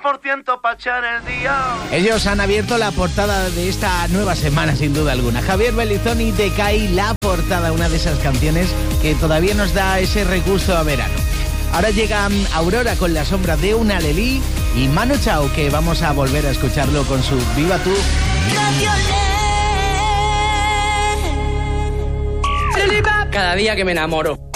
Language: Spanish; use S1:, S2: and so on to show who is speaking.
S1: 100% pa' echar el día.
S2: Ellos han abierto la portada de esta nueva semana, sin duda alguna. Javier Belizoni, Decay, La Portada, una de esas canciones que todavía nos da ese regusto a verano. Ahora llega Aurora con La sombra de un alelí y Manu Chao, que vamos a volver a escucharlo con su Viva tú.
S3: Cada día que me enamoro.